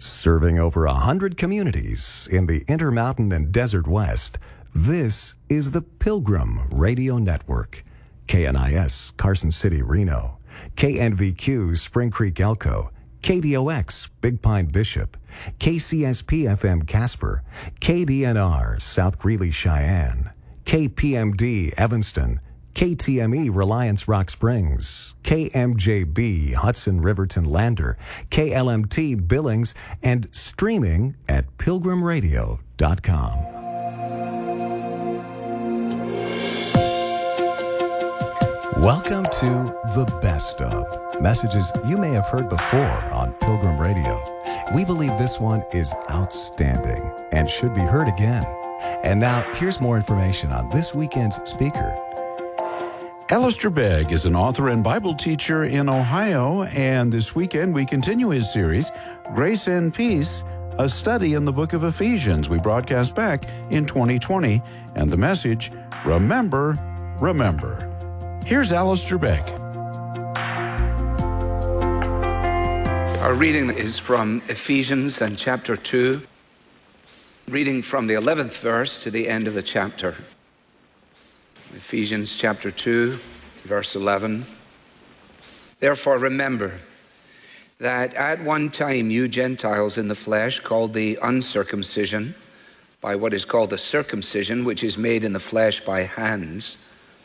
Serving over 100 communities in the Intermountain and Desert West, this is the Pilgrim Radio Network. KNIS, Carson City, Reno. KNVQ, Spring Creek, Elko. KDOX, Big Pine, Bishop. KCSP FM, Casper. KDNR, South Greeley, Cheyenne. KPMD, Evanston. KTME, Reliance Rock Springs, KMJB, Hudson Riverton Lander, KLMT, Billings, and streaming at pilgrimradio.com. Welcome to The Best Of, messages you may have heard before on Pilgrim Radio. We believe this one is outstanding and should be heard again. And now, here's more information on this weekend's speaker. Alistair Begg is an author and Bible teacher in Ohio, and this weekend we continue his series, Grace and Peace, a study in the book of Ephesians. We broadcast back in 2020, and the message, Remember, Remember. Here's Alistair Begg. Our reading is from Ephesians and chapter 2, reading from the 11th verse to the end of the chapter. Ephesians chapter 2, verse 11. Therefore remember that at one time you Gentiles in the flesh, called the uncircumcision, by what is called the circumcision, which is made in the flesh by hands.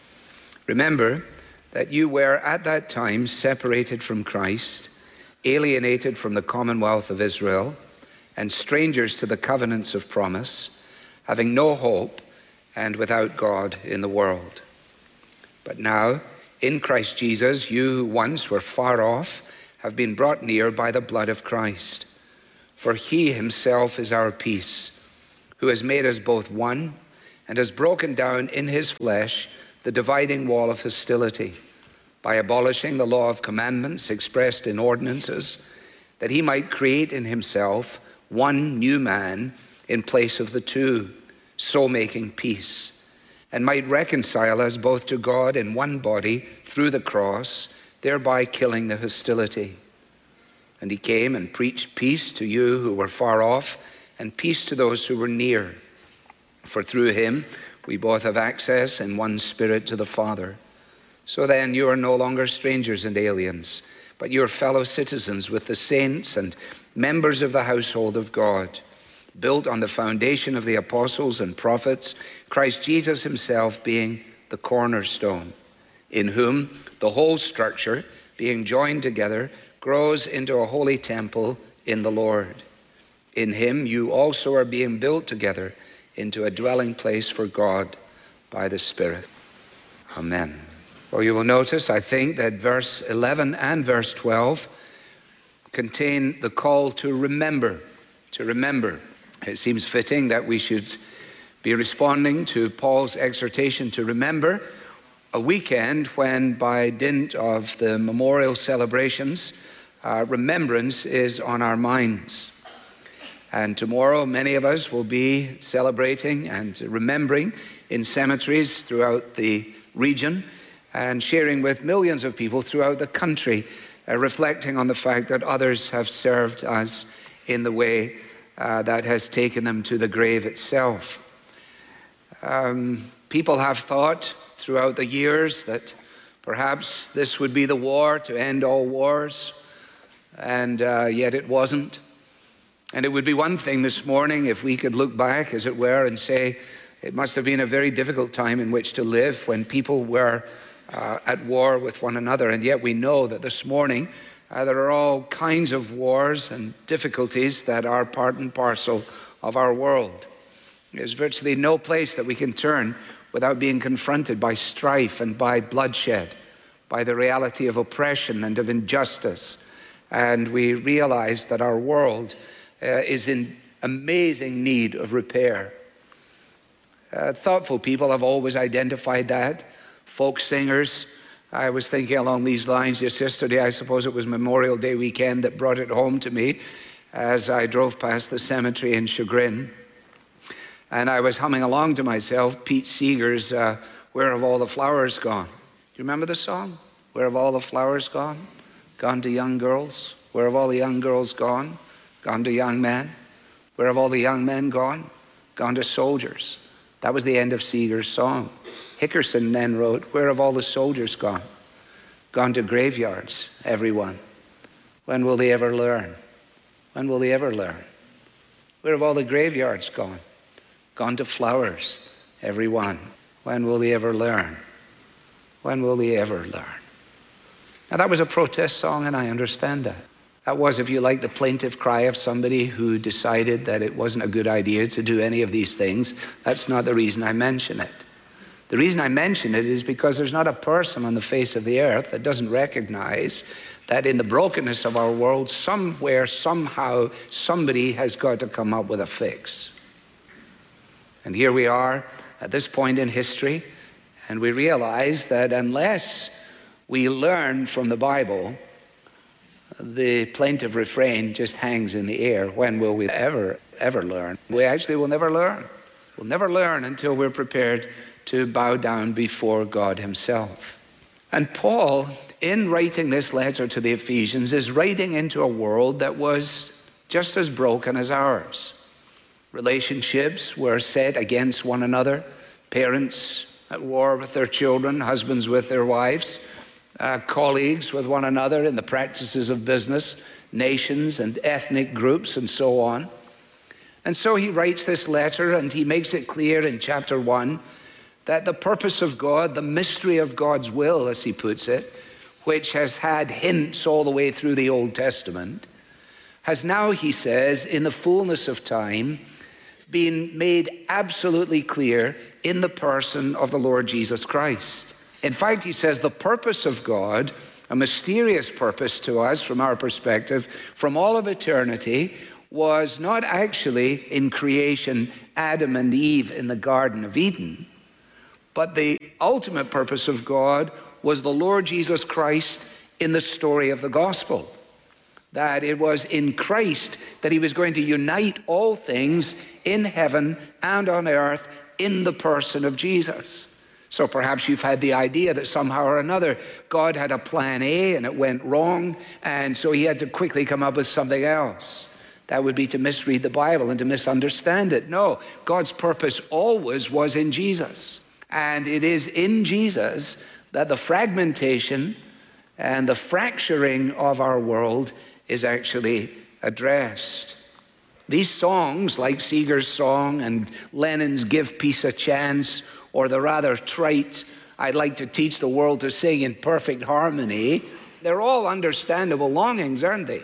Remember that you were at that time separated from Christ, alienated from the commonwealth of Israel, and strangers to the covenants of promise, having no hope and without God in the world. But now, in Christ Jesus, you who once were far off have been brought near by the blood of Christ. For he himself is our peace, who has made us both one and has broken down in his flesh the dividing wall of hostility, by abolishing the law of commandments expressed in ordinances, that he might create in himself one new man in place of the two, so making peace, and might reconcile us both to God in one body through the cross, thereby killing the hostility. And he came and preached peace to you who were far off, and peace to those who were near. For through him we both have access in one Spirit to the Father. So then you are no longer strangers and aliens, but you are fellow citizens with the saints and members of the household of God, built on the foundation of the apostles and prophets, Christ Jesus himself being the cornerstone, in whom the whole structure, being joined together, grows into a holy temple in the Lord. In him you also are being built together into a dwelling place for God by the Spirit. Amen. Well, you will notice, I think, that verse 11 and verse 12 contain the call to remember, to remember. It seems fitting that we should be responding to Paul's exhortation to remember a weekend when, by dint of the memorial celebrations, remembrance is on our minds. And tomorrow, many of us will be celebrating and remembering in cemeteries throughout the region and sharing with millions of people throughout the country, reflecting on the fact that others have served us in the way that has taken them to the grave itself. People have thought throughout the years that perhaps this would be the war to end all wars, and yet it wasn't. And it would be one thing this morning if we could look back, as it were, and say it must have been a very difficult time in which to live when people were at war with one another. And yet we know that this morning there are all kinds of wars and difficulties that are part and parcel of our world. There's virtually no place that we can turn without being confronted by strife and by bloodshed, by the reality of oppression and of injustice. And we realize that our world is in amazing need of repair. Thoughtful people have always identified that. Folk singers. I was thinking along these lines just yesterday. I suppose it was Memorial Day weekend that brought it home to me as I drove past the cemetery in Chagrin. And I was humming along to myself, Pete Seeger's Where Have All the Flowers Gone? Do you remember the song? Where have all the flowers gone? Gone to young girls? Where have all the young girls gone? Gone to young men. Where have all the young men gone? Gone to soldiers. That was the end of Seeger's song. Hickerson then wrote, where have all the soldiers gone? Gone to graveyards, everyone. When will they ever learn? When will they ever learn? Where have all the graveyards gone? Gone to flowers, everyone. When will they ever learn? When will they ever learn? Now that was a protest song, and I understand that. That was, if you like, the plaintive cry of somebody who decided that it wasn't a good idea to do any of these things. That's not the reason I mention it. The reason I mention it is because there's not a person on the face of the earth that doesn't recognize that in the brokenness of our world, somewhere, somehow, somebody has got to come up with a fix. And here we are at this point in history, and we realize that unless we learn from the Bible, the plaintive refrain just hangs in the air. When will we ever learn? We actually will never learn. We'll never learn until we're prepared to bow down before God himself. And Paul, in writing this letter to the Ephesians, is writing into a world that was just as broken as ours. Relationships were set against one another. Parents at war with their children, husbands with their wives, colleagues with one another in the practices of business, nations and ethnic groups and so on. And so he writes this letter, and he makes it clear in chapter 1 that the purpose of God, the mystery of God's will, as he puts it, which has had hints all the way through the Old Testament, has now, he says, in the fullness of time, been made absolutely clear in the person of the Lord Jesus Christ. In fact, he says the purpose of God, a mysterious purpose to us from our perspective, from all of eternity, was not actually in creation Adam and Eve in the Garden of Eden, but the ultimate purpose of God was the Lord Jesus Christ in the story of the gospel. That it was in Christ that he was going to unite all things in heaven and on earth in the person of Jesus. So perhaps you've had the idea that somehow or another God had a plan A and it went wrong, and so he had to quickly come up with something else. That would be to misread the Bible and to misunderstand it. No, God's purpose always was in Jesus. And it is in Jesus that the fragmentation and the fracturing of our world is actually addressed. These songs, like Seeger's song and Lennon's Give Peace a Chance, or the rather trite, I'd like to teach the world to sing in perfect harmony, they're all understandable longings, aren't they?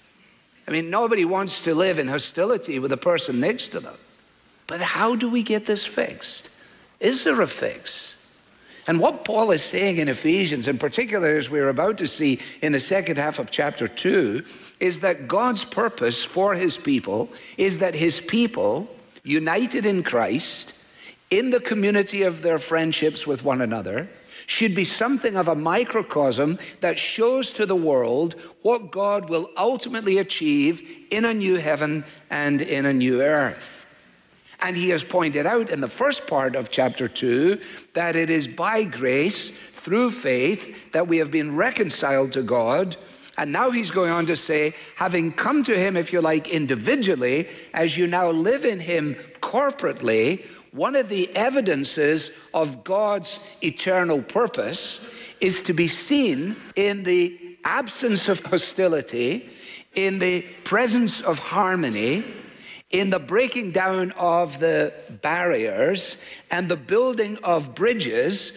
I mean, nobody wants to live in hostility with the person next to them. But how do we get this fixed? Is there a fix? And what Paul is saying in Ephesians, in particular, as we're about to see in the second half of chapter 2, is that God's purpose for his people is that his people, united in Christ, in the community of their friendships with one another, should be something of a microcosm that shows to the world what God will ultimately achieve in a new heaven and in a new earth. And he has pointed out in the first part of chapter 2 that it is by grace, through faith, that we have been reconciled to God. And now he's going on to say, having come to him, if you like, individually, as you now live in him corporately, one of the evidences of God's eternal purpose is to be seen in the absence of hostility, in the presence of harmony, in the breaking down of the barriers and the building of bridges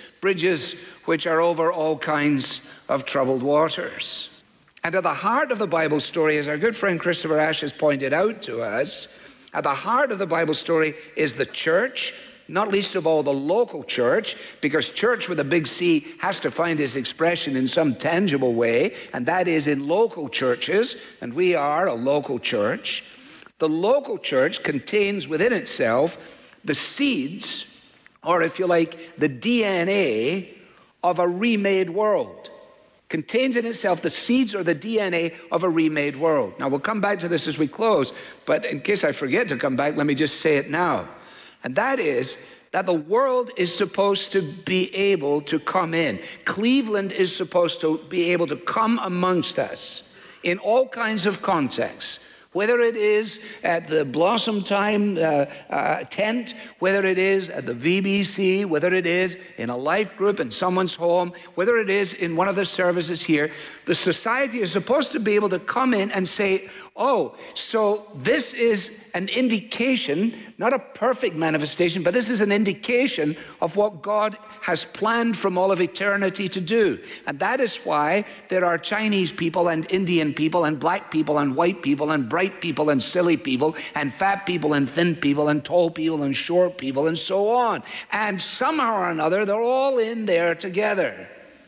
which are over all kinds of troubled waters. And at the heart of the Bible story, as our good friend Christopher Ash has pointed out to us, at the heart of the Bible story is the church, not least of all the local church, because church with a big C has to find its expression in some tangible way, and that is in local churches, and we are a local church. The local church contains within itself the seeds, or if you like, the DNA of a remade world. Contains in itself the seeds or the DNA of a remade world. Now, we'll come back to this as we close, but in case I forget to come back, let me just say it now. And that is that the world is supposed to be able to come in. Cleveland is supposed to be able to come amongst us in all kinds of contexts, Whether it is at the Blossom Time tent, whether it is at the VBC, whether it is in a life group in someone's home, whether it is in one of the services here, the society is supposed to be able to come in and say, oh, so this is an indication, not a perfect manifestation, but this is an indication of what God has planned from all of eternity to do. And that is why there are Chinese people and Indian people and black people and white people and bright people and silly people and fat people and thin people and tall people and short people and so on. And somehow or another, they're all in there together.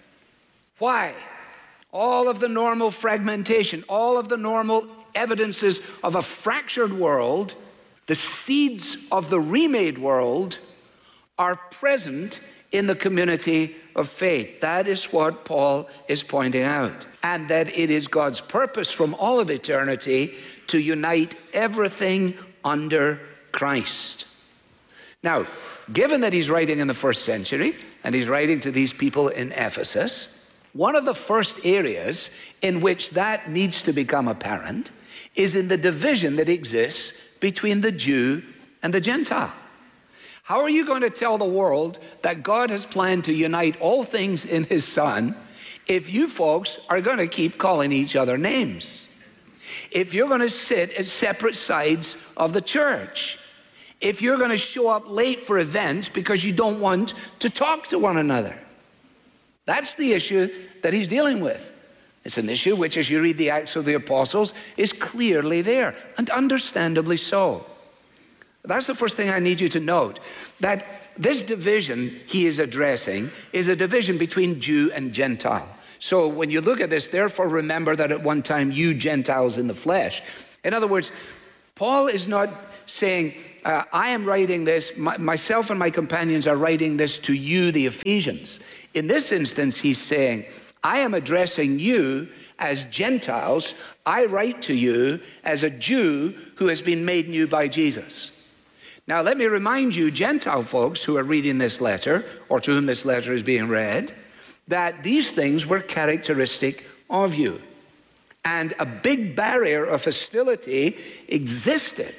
Why? All of the normal fragmentation, all of the normal evidences of a fractured world, the seeds of the remade world, are present in the community of faith. That is what Paul is pointing out. And that it is God's purpose from all of eternity to unite everything under Christ. Now, given that he's writing in the first century, and he's writing to these people in Ephesus, one of the first areas in which that needs to become apparent is in the division that exists between the Jew and the Gentile. How are you going to tell the world that God has planned to unite all things in his Son if you folks are going to keep calling each other names? If you're going to sit at separate sides of the church? If you're going to show up late for events because you don't want to talk to one another? That's the issue that he's dealing with. It's an issue which, as you read the Acts of the Apostles, is clearly there, and understandably so. That's the first thing I need you to note, that this division he is addressing is a division between Jew and Gentile. So when you look at this, therefore remember that at one time you Gentiles in the flesh. In other words, Paul is not saying, I am writing this, myself and my companions are writing this to you, the Ephesians. In this instance, he's saying, I am addressing you as Gentiles. I write to you as a Jew who has been made new by Jesus. Now, let me remind you, Gentile folks who are reading this letter, or to whom this letter is being read, that these things were characteristic of you. And a big barrier of hostility existed.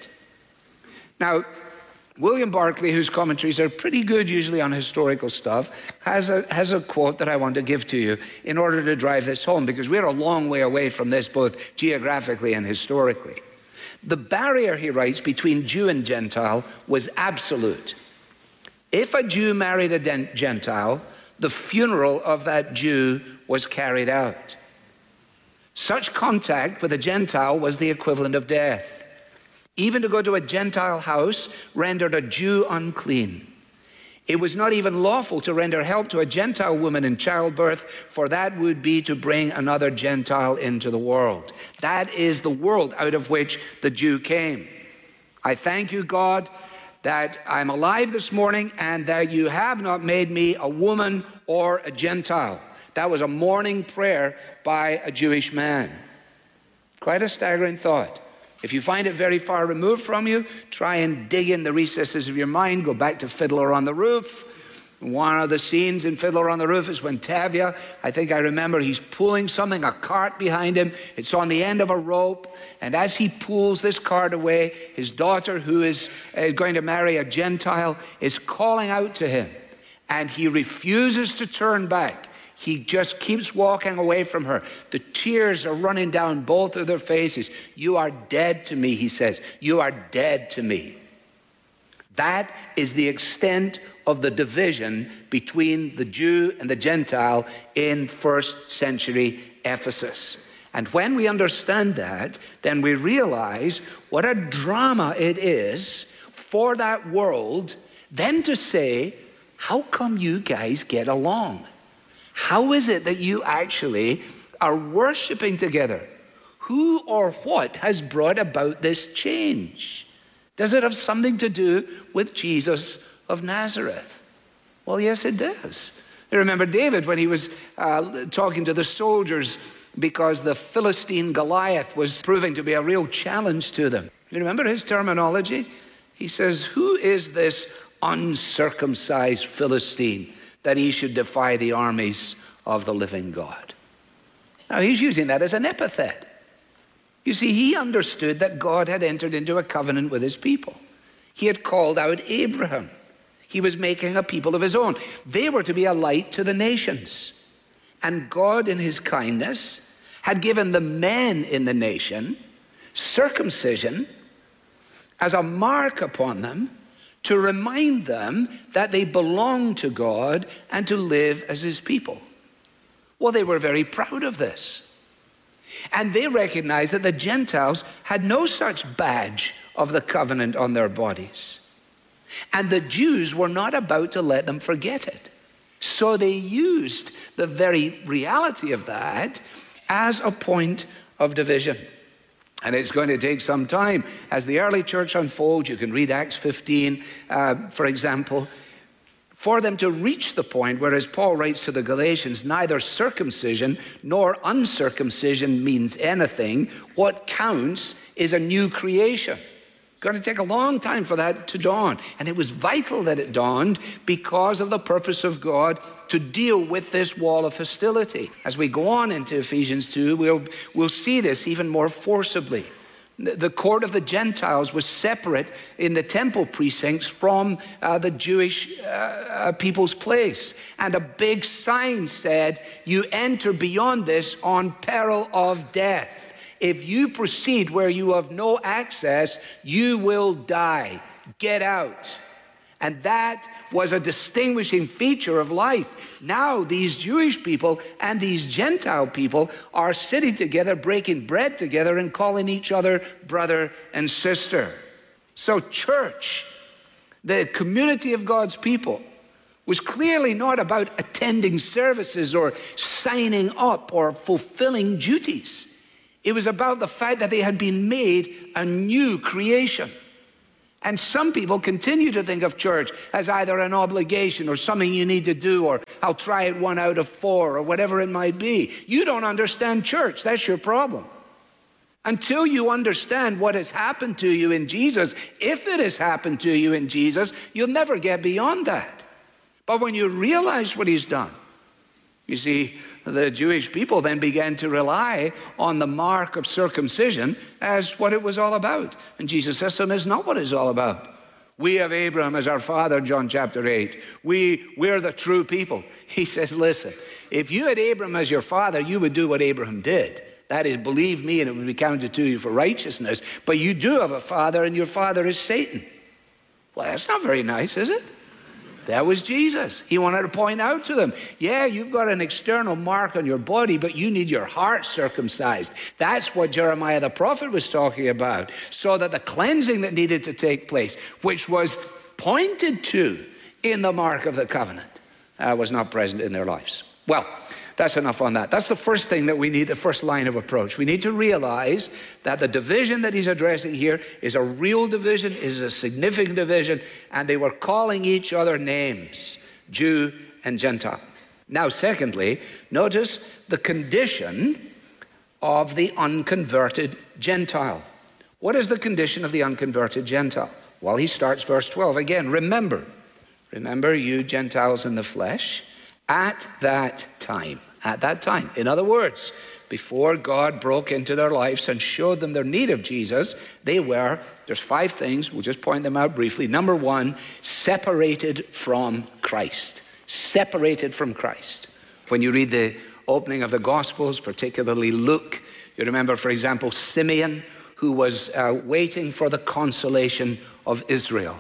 Now, William Barclay, whose commentaries are pretty good usually on historical stuff, has a quote that I want to give to you in order to drive this home, because we're a long way away from this both geographically and historically. The barrier, he writes, between Jew and Gentile was absolute. If a Jew married a Gentile, the funeral of that Jew was carried out. Such contact with a Gentile was the equivalent of death. Even to go to a Gentile house rendered a Jew unclean. It was not even lawful to render help to a Gentile woman in childbirth, for that would be to bring another Gentile into the world. That is the world out of which the Jew came. I thank you, God, that I'm alive this morning and that you have not made me a woman or a Gentile. That was a morning prayer by a Jewish man. Quite a staggering thought. If you find it very far removed from you, try and dig in the recesses of your mind. Go back to Fiddler on the Roof. One of the scenes in Fiddler on the Roof is when Tavia, I think I remember, he's pulling something, a cart behind him. It's on the end of a rope. And as he pulls this cart away, his daughter, who is going to marry a Gentile, is calling out to him. And he refuses to turn back. He just keeps walking away from her. The tears are running down both of their faces. You are dead to me, he says. You are dead to me. That is the extent of the division between the Jew and the Gentile in first century Ephesus. And when we understand that, then we realize what a drama it is for that world then to say, how come you guys get along? How is it that you actually are worshiping together? Who or what has brought about this change? Does it have something to do with Jesus of Nazareth? Well, yes, it does. You remember David when he was talking to the soldiers because the Philistine Goliath was proving to be a real challenge to them. You remember his terminology? He says, who is this uncircumcised Philistine that he should defy the armies of the living God? Now, he's using that as an epithet. You see, he understood that God had entered into a covenant with his people. He had called out Abraham. He was making a people of his own. They were to be a light to the nations. And God, in his kindness, had given the men in the nation circumcision as a mark upon them to remind them that they belonged to God and to live as his people. Well, they were very proud of this. And they recognized that the Gentiles had no such badge of the covenant on their bodies. And the Jews were not about to let them forget it. So they used the very reality of that as a point of division. And it's going to take some time. As the early church unfolds, you can read Acts 15, for example, for them to reach the point where, as Paul writes to the Galatians, neither circumcision nor uncircumcision means anything. What counts is a new creation. It's going to take a long time for that to dawn. And it was vital that it dawned because of the purpose of God to deal with this wall of hostility. As we go on into Ephesians 2, we'll see this even more forcibly. The court of the Gentiles was separate in the temple precincts from the Jewish people's place. And a big sign said, "You enter beyond this on peril of death. If you proceed where you have no access, you will die. Get out." And that was a distinguishing feature of life. Now these Jewish people and these Gentile people are sitting together, breaking bread together, and calling each other brother and sister. So church, the community of God's people, was clearly not about attending services or signing up or fulfilling duties. It was about the fact that they had been made a new creation. And some people continue to think of church as either an obligation or something you need to do, or I'll try it 1 out of 4, or whatever it might be. You don't understand church. That's your problem. Until you understand what has happened to you in Jesus, if it has happened to you in Jesus, you'll never get beyond that. But when you realize what he's done, you see, the Jewish people then began to rely on the mark of circumcision as what it was all about. And Jesus says to them, it's not what it's all about. We have Abraham as our father, John chapter 8. We're the true people. He says, listen, if you had Abraham as your father, you would do what Abraham did. That is, believe me, and it would be counted to you for righteousness. But you do have a father, and your father is Satan. Well, that's not very nice, is it? That was Jesus. He wanted to point out to them, yeah, you've got an external mark on your body, but you need your heart circumcised. That's what Jeremiah the prophet was talking about, so that the cleansing that needed to take place, which was pointed to in the mark of the covenant, was not present in their lives. Well, that's enough on that. That's the first thing that we need, the first line of approach. We need to realize that the division that he's addressing here is a real division, is a significant division, and they were calling each other names, Jew and Gentile. Now, secondly, notice the condition of the unconverted Gentile. What is the condition of the unconverted Gentile? Well, he starts verse 12 again. Remember you Gentiles in the flesh, at that time. In other words, before God broke into their lives and showed them their need of Jesus, there's 5 things, we'll just point them out briefly. Number 1, separated from Christ. Separated from Christ. When you read the opening of the Gospels, particularly Luke, you remember, for example, Simeon, who was waiting for the consolation of Israel.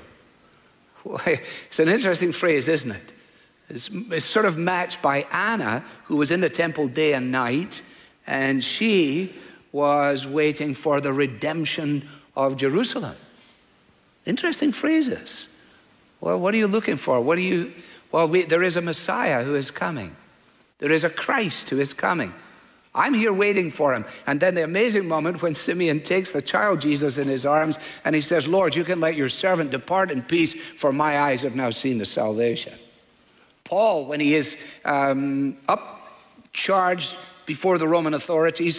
It's an interesting phrase, isn't it? It's sort of matched by Anna, who was in the temple day and night, and she was waiting for the redemption of Jerusalem. Interesting phrases. Well, what are you looking for? There is a Messiah who is coming. There is a Christ who is coming. I'm here waiting for him. And then the amazing moment when Simeon takes the child Jesus in his arms and he says, Lord, you can let your servant depart in peace, for my eyes have now seen the salvation. Paul, when he is charged before the Roman authorities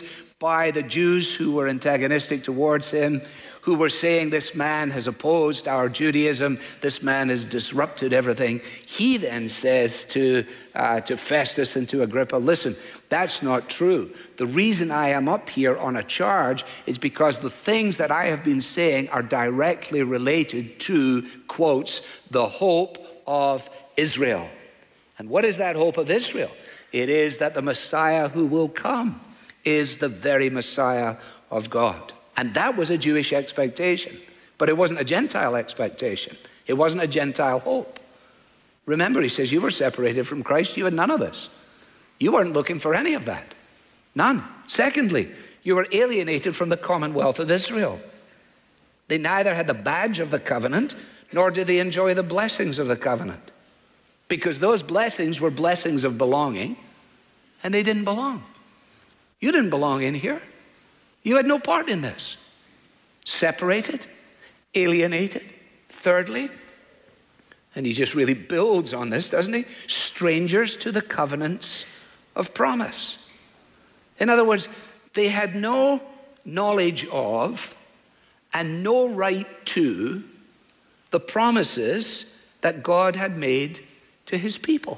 by the Jews who were antagonistic towards him, who were saying this man has opposed our Judaism, this man has disrupted everything. He then says to Festus and to Agrippa, listen, that's not true. The reason I am up here on a charge is because the things that I have been saying are directly related to, quotes, the hope of Israel. And what is that hope of Israel? It is that the Messiah who will come is the very Messiah of God. And that was a Jewish expectation, but it wasn't a Gentile expectation. It wasn't a Gentile hope. Remember, he says, you were separated from Christ. You had none of this. You weren't looking for any of that. None. Secondly, you were alienated from the commonwealth of Israel. They neither had the badge of the covenant, nor did they enjoy the blessings of the covenant. Because those blessings were blessings of belonging, and they didn't belong. You didn't belong in here. You had no part in this. Separated, alienated. Thirdly, and he just really builds on this, doesn't he? Strangers to the covenants of promise. In other words, they had no knowledge of and no right to the promises that God had made to his people.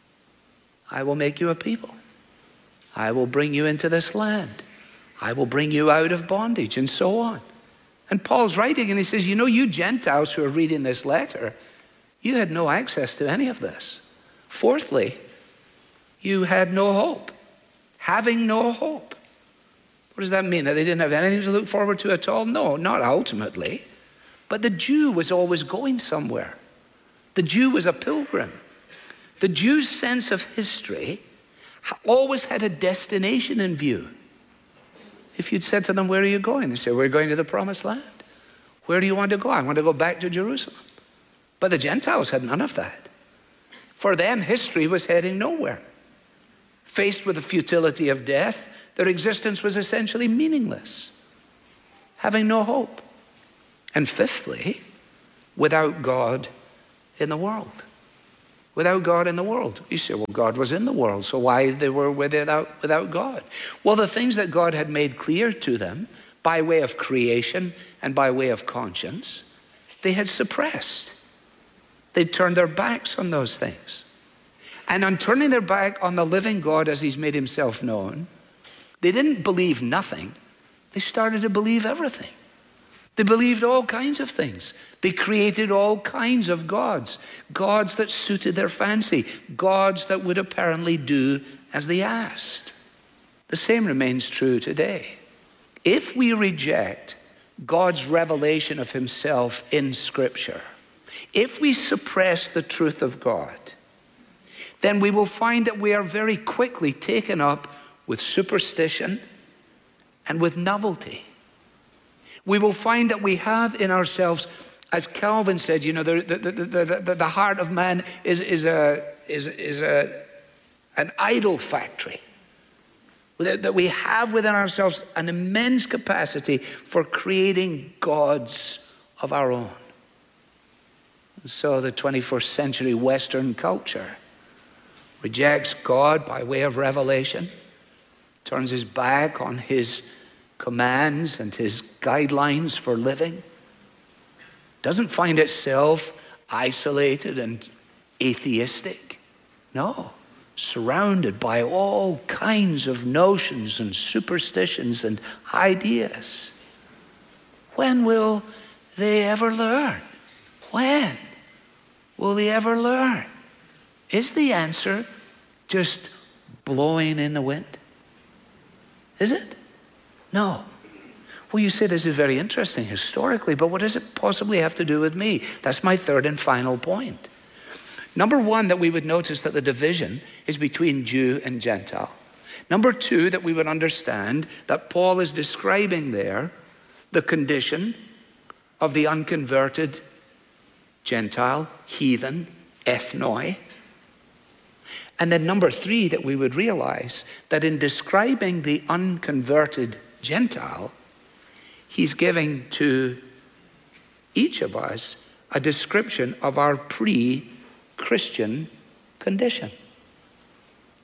I will make you a people. I will bring you into this land. I will bring you out of bondage, and so on. And Paul's writing, and he says, you know, you Gentiles who are reading this letter, you had no access to any of this. Fourthly, you had no hope. Having no hope. What does that mean? That they didn't have anything to look forward to at all? No, not ultimately. But the Jew was always going somewhere. The Jew was a pilgrim. The Jew's sense of history always had a destination in view. If you'd said to them, where are you going? They say, we're going to the promised land. Where do you want to go? I want to go back to Jerusalem. But the Gentiles had none of that. For them, history was heading nowhere. Faced with the futility of death, their existence was essentially meaningless, having no hope. And fifthly, without God in the world. Without God in the world. You say, well, God was in the world, so why they were without God? Well, the things that God had made clear to them by way of creation and by way of conscience, they had suppressed. They'd turned their backs on those things. And on turning their back on the living God as he's made himself known, they didn't believe nothing. They started to believe everything. They believed all kinds of things. They created all kinds of gods. Gods that suited their fancy. Gods that would apparently do as they asked. The same remains true today. If we reject God's revelation of himself in Scripture, if we suppress the truth of God, then we will find that we are very quickly taken up with superstition and with novelty. We will find that we have in ourselves, as Calvin said, you know, the heart of man is an idol factory. That we have within ourselves an immense capacity for creating gods of our own. And so the 21st century Western culture rejects God by way of revelation, turns his back on his commands and his guidelines for living, doesn't find itself isolated and atheistic. No, surrounded by all kinds of notions and superstitions and ideas. When will they ever learn? When will they ever learn? Is the answer just blowing in the wind? Is it? No. Well, you say this is very interesting historically, but what does it possibly have to do with me? That's my third and final point. Number one, that we would notice that the division is between Jew and Gentile. Number two, that we would understand that Paul is describing there the condition of the unconverted Gentile, heathen, ethnoi. And then number three, that we would realize that in describing the unconverted Gentile, he's giving to each of us a description of our pre-Christian condition.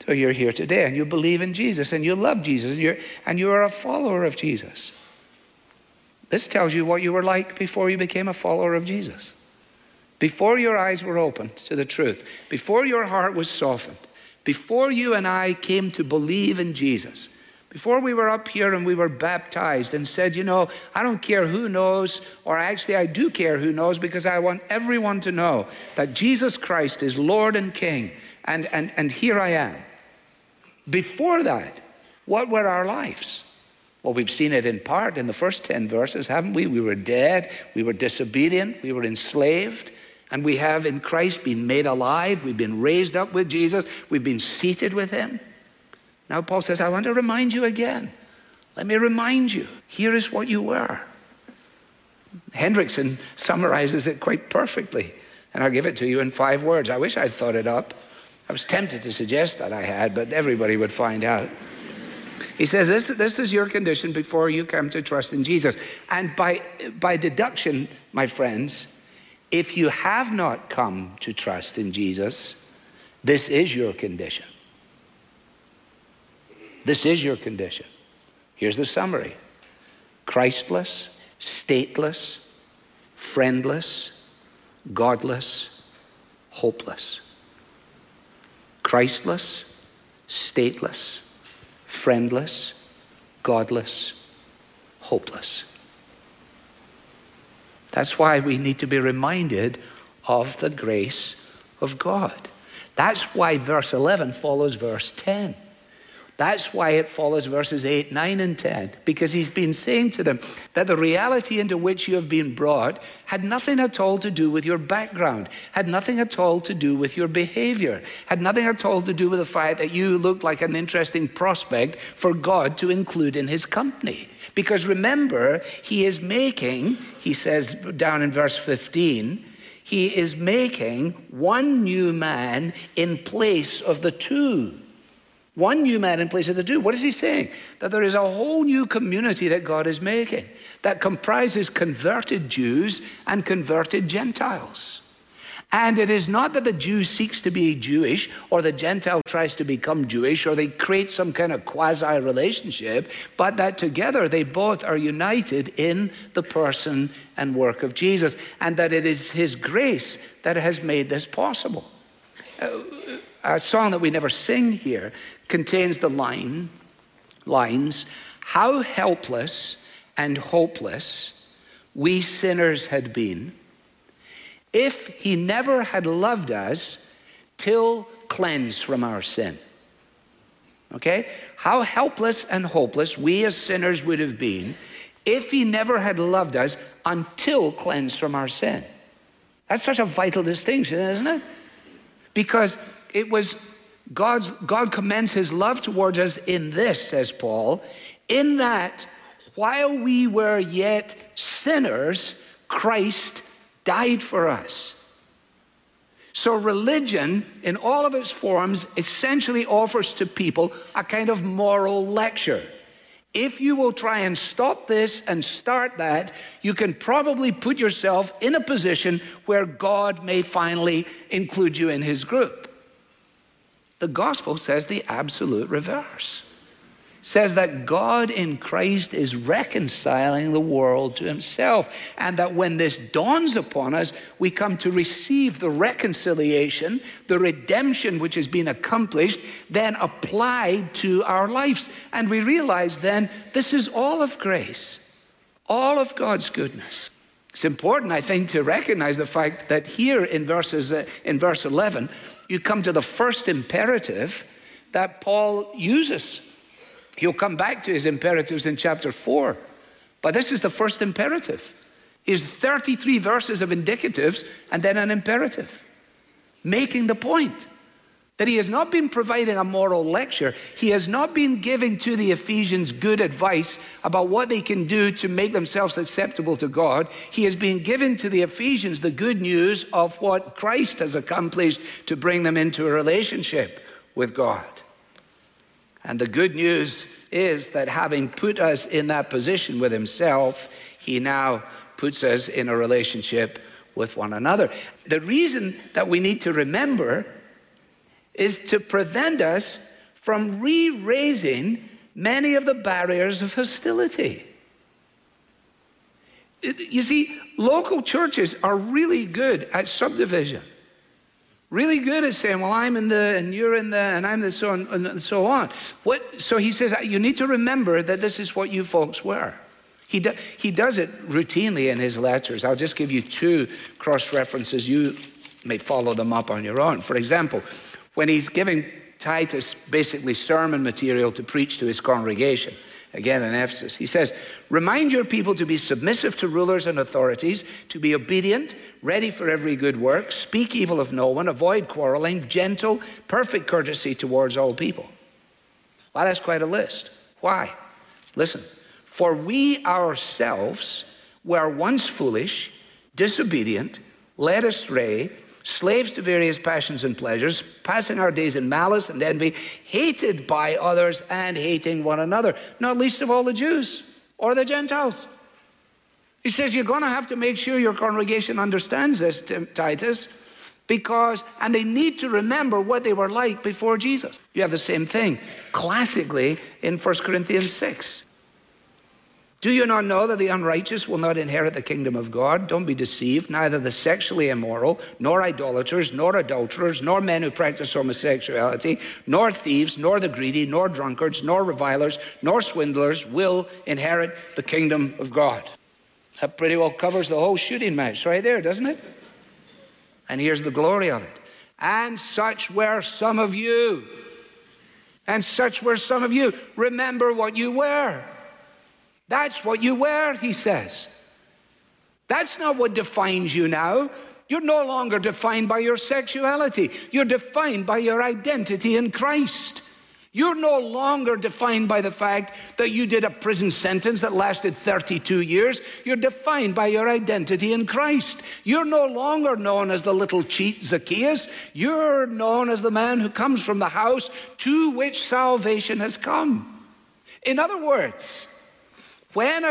So you're here today and you believe in Jesus and you love Jesus and you are a follower of Jesus. This tells you what you were like before you became a follower of Jesus. Before your eyes were opened to the truth, before your heart was softened, before you and I came to believe in Jesus, before we were up here and we were baptized and said, you know, I don't care who knows, or actually I do care who knows, because I want everyone to know that Jesus Christ is Lord and King, and here I am. Before that, what were our lives? Well, we've seen it in part in the first 10 verses, haven't we? We were dead, we were disobedient, we were enslaved, and we have in Christ been made alive, we've been raised up with Jesus, we've been seated with him. Now Paul says, I want to remind you again. Let me remind you, here is what you were. Hendrickson summarizes it quite perfectly, and I'll give it to you in 5 words. I wish I'd thought it up. I was tempted to suggest that I had, but everybody would find out. He says, this is your condition before you come to trust in Jesus. And by deduction, my friends, if you have not come to trust in Jesus, this is your condition. This is your condition. Here's the summary. Christless, stateless, friendless, godless, hopeless. Christless, stateless, friendless, godless, hopeless. That's why we need to be reminded of the grace of God. That's why verse 11 follows verse 10. That's why it follows verses 8, 9, and 10. Because he's been saying to them that the reality into which you have been brought had nothing at all to do with your background, had nothing at all to do with your behavior, had nothing at all to do with the fact that you looked like an interesting prospect for God to include in his company. Because remember, he is making, he says down in verse 15, he is making one new man in place of the two. One new man in place of the two. What is he saying? That there is a whole new community that God is making that comprises converted Jews and converted Gentiles. And it is not that the Jew seeks to be Jewish or the Gentile tries to become Jewish or they create some kind of quasi-relationship, but that together they both are united in the person and work of Jesus, and that it is his grace that has made this possible. A song that we never sing here contains the lines, how helpless and hopeless we sinners had been if he never had loved us till cleansed from our sin. Okay? How helpless and hopeless we as sinners would have been if he never had loved us until cleansed from our sin. That's such a vital distinction, isn't it? Because it was God commends his love towards us in this, says Paul, in that while we were yet sinners, Christ died for us. So religion, in all of its forms, essentially offers to people a kind of moral lecture. If you will try and stop this and start that, you can probably put yourself in a position where God may finally include you in his group. The gospel says the absolute reverse. It says that God in Christ is reconciling the world to himself, and that when this dawns upon us, we come to receive the reconciliation, the redemption which has been accomplished, then applied to our lives. And we realize then this is all of grace, all of God's goodness. It's important, I think, to recognize the fact that here in verse 11, you come to the first imperative that Paul uses. He'll come back to his imperatives in chapter 4. But this is the first imperative. Here's 33 verses of indicatives and then an imperative, making the point that he has not been providing a moral lecture. He has not been giving to the Ephesians good advice about what they can do to make themselves acceptable to God. He has been giving to the Ephesians the good news of what Christ has accomplished to bring them into a relationship with God. And the good news is that having put us in that position with himself, he now puts us in a relationship with one another. The reason that we need to remember is to prevent us from re-raising many of the barriers of hostility. You see, local churches are really good at subdivision. Really good at saying, well, I'm in the, and you're in the, and I'm the, so on, and so on. So he says, you need to remember that this is what you folks were. He does it routinely in his letters. I'll just give you two cross-references. You may follow them up on your own. For example, when he's giving Titus basically sermon material to preach to his congregation, again in Ephesus, he says, remind your people to be submissive to rulers and authorities, to be obedient, ready for every good work, speak evil of no one, avoid quarreling, gentle, perfect courtesy towards all people. Well, that's quite a list. Why? Listen, for we ourselves were once foolish, disobedient, led astray, slaves to various passions and pleasures, passing our days in malice and envy, hated by others and hating one another, not least of all the Jews or the Gentiles. He says you're going to have to make sure your congregation understands this, Titus, and they need to remember what they were like before Jesus. You have the same thing classically in 1 Corinthians 6. Do you not know that the unrighteous will not inherit the kingdom of God? Don't be deceived. Neither the sexually immoral, nor idolaters, nor adulterers, nor men who practice homosexuality, nor thieves, nor the greedy, nor drunkards, nor revilers, nor swindlers will inherit the kingdom of God. That pretty well covers the whole shooting match right there, doesn't it? And here's the glory of it. And such were some of you. And such were some of you. Remember what you were. That's what you were, he says. That's not what defines you now. You're no longer defined by your sexuality. You're defined by your identity in Christ. You're no longer defined by the fact that you did a prison sentence that lasted 32 years. You're defined by your identity in Christ. You're no longer known as the little cheat Zacchaeus. You're known as the man who comes from the house to which salvation has come. In other words, when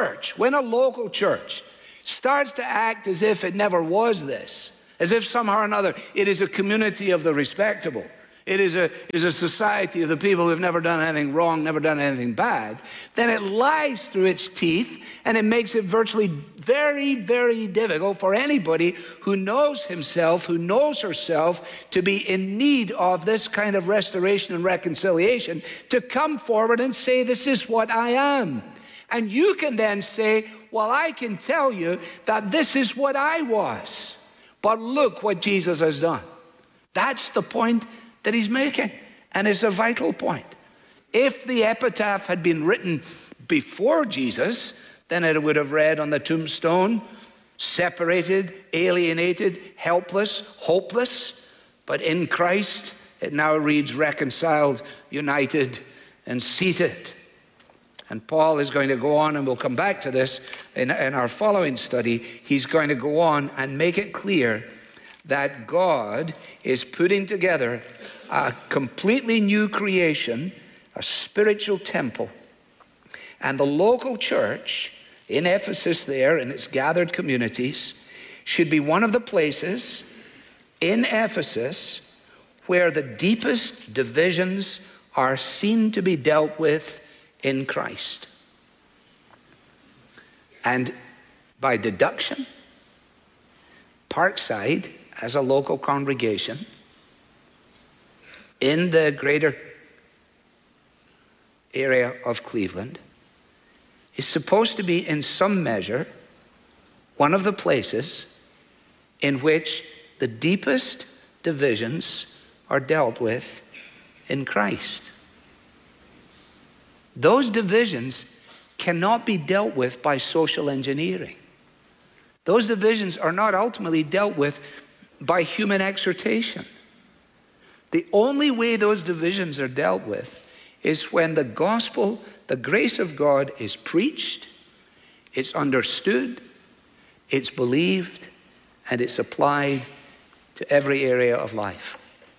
a local church starts to act as if it never was this, as if somehow or another it is a community of the respectable, it is a society of the people who have never done anything wrong, never done anything bad, then it lies through its teeth and it makes it virtually very, very difficult for anybody who knows himself, who knows herself to be in need of this kind of restoration and reconciliation to come forward and say, this is what I am. And you can then say, well, I can tell you that this is what I was, but look what Jesus has done. That's the point that he's making, and it's a vital point. If the epitaph had been written before Jesus, then it would have read on the tombstone, separated, alienated, helpless, hopeless. But in Christ, it now reads reconciled, united, and seated. And Paul is going to go on, and we'll come back to this in our following study. He's going to go on and make it clear that God is putting together a completely new creation, a spiritual temple. And the local church in Ephesus there, in its gathered communities, should be one of the places in Ephesus where the deepest divisions are seen to be dealt with in Christ. And by deduction, Parkside, as a local congregation in the greater area of Cleveland, is supposed to be in some measure one of the places in which the deepest divisions are dealt with in Christ. Those divisions cannot be dealt with by social engineering. Those divisions are not ultimately dealt with by human exhortation. The only way those divisions are dealt with is when the gospel, the grace of God, is preached, it's understood, it's believed, and it's applied to every area of life.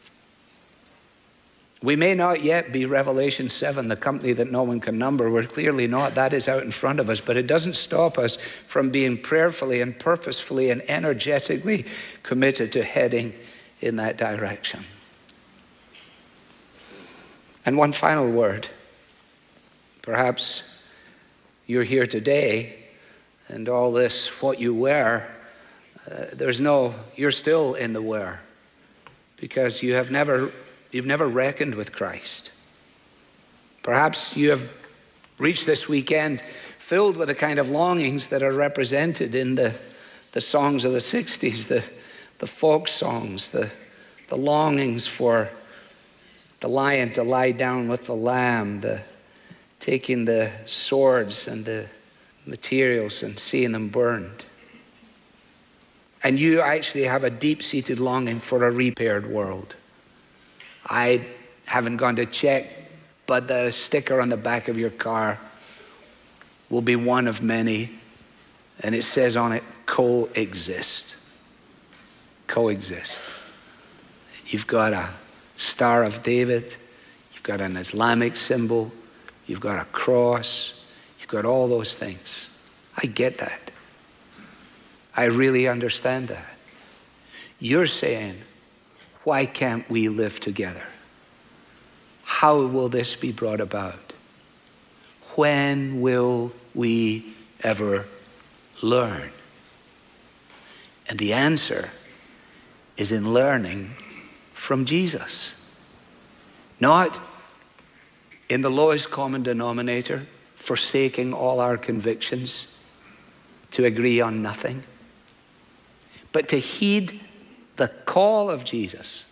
We may not yet be Revelation 7, the company that no one can number. We're clearly not. That is out in front of us. But it doesn't stop us from being prayerfully and purposefully and energetically committed to heading in that direction. And one final word. Perhaps you're here today and all this, what you wear, you're still in the where, because you've never reckoned with Christ. Perhaps you have reached this weekend filled with the kind of longings that are represented in the songs of the 60s, the folk songs, the longings for the lion to lie down with the lamb, taking the swords and the materials and seeing them burned. And you actually have a deep-seated longing for a repaired world. I haven't gone to check, but the sticker on the back of your car will be one of many, and it says on it, coexist. Coexist. You've got a Star of David, you've got an Islamic symbol, you've got a cross, you've got all those things. I get that. I really understand that. You're saying, why can't we live together? How will this be brought about? When will we ever learn? And the answer is in learning from Jesus. Not in the lowest common denominator, forsaking all our convictions to agree on nothing, but to heed the call of Jesus,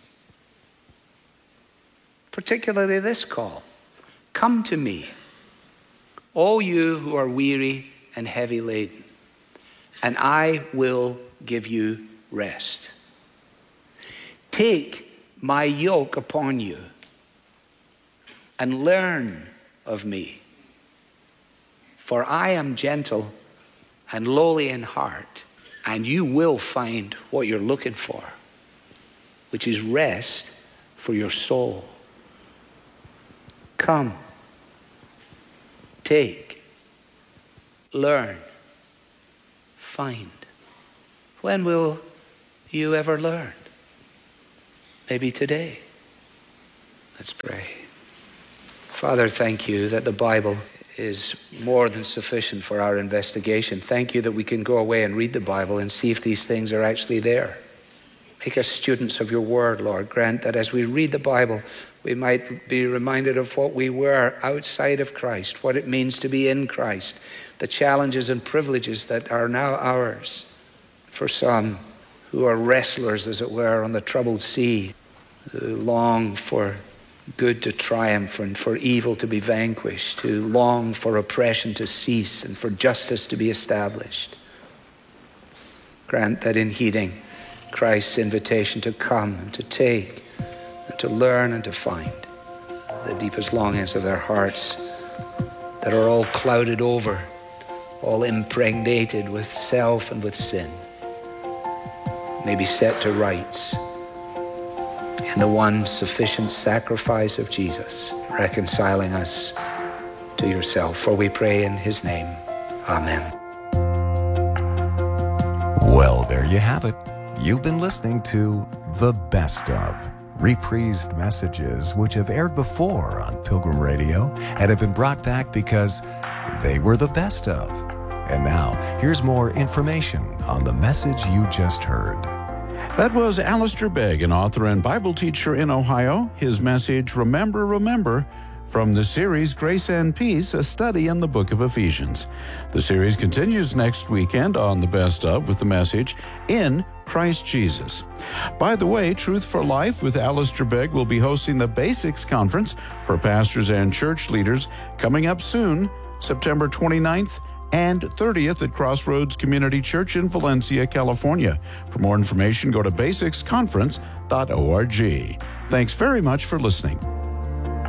particularly this call. Come to me, all you who are weary and heavy laden, and I will give you rest. Take my yoke upon you and learn of me, for I am gentle and lowly in heart, and you will find what you're looking for, which is rest for your soul. Come, take, learn, find. When will you ever learn? Maybe today. Let's pray. Father, thank you that the Bible is more than sufficient for our investigation. Thank you that we can go away and read the Bible and see if these things are actually there. Make us students of your word, Lord. Grant that as we read the Bible, we might be reminded of what we were outside of Christ, what it means to be in Christ, the challenges and privileges that are now ours. For some who are wrestlers, as it were, on the troubled sea, who long for good to triumph and for evil to be vanquished, who long for oppression to cease and for justice to be established. Grant that in heeding Christ's invitation to come and to take and to learn and to find the deepest longings of their hearts that are all clouded over, all impregnated with self and with sin, may be set to rights in the one sufficient sacrifice of Jesus, reconciling us to yourself. For we pray in his name. Amen. Well, there you have it. You've been listening to The Best Of, reprised messages which have aired before on Pilgrim Radio and have been brought back because they were the best of. And now, here's more information on the message you just heard. That was Alistair Begg, an author and Bible teacher in Ohio. His message, Remember, Remember, from the series Grace and Peace, a study in the book of Ephesians. The series continues next weekend on The Best Of with the message, In Christ Jesus. By the way, Truth for Life with Alistair Begg will be hosting the Basics Conference for pastors and church leaders coming up soon, September 29th and 30th at Crossroads Community Church in Valencia, California. For more information, go to basicsconference.org. Thanks very much for listening.